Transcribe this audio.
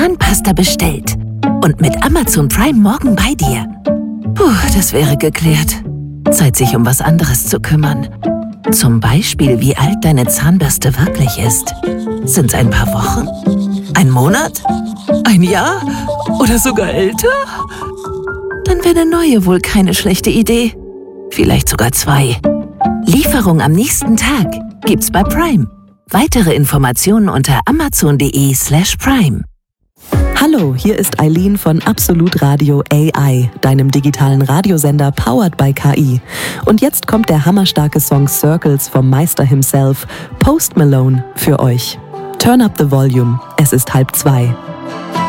Zahnpasta bestellt und mit Amazon Prime morgen bei dir. Puh, das wäre geklärt. Zeit, sich um was anderes zu kümmern. Zum Beispiel, wie alt deine Zahnbürste wirklich ist. Sind's ein paar Wochen? Ein Monat? Ein Jahr? Oder sogar älter? Dann wäre eine neue wohl keine schlechte Idee. Vielleicht sogar 2. Lieferung am nächsten Tag gibt's bei Prime. Weitere Informationen unter amazon.de/prime. Hallo, hier ist Eileen von Absolut Radio AI, deinem digitalen Radiosender powered by KI. Und jetzt kommt der hammerstarke Song Circles vom Meister himself, Post Malone, für euch. Turn up the volume, es ist 1:30.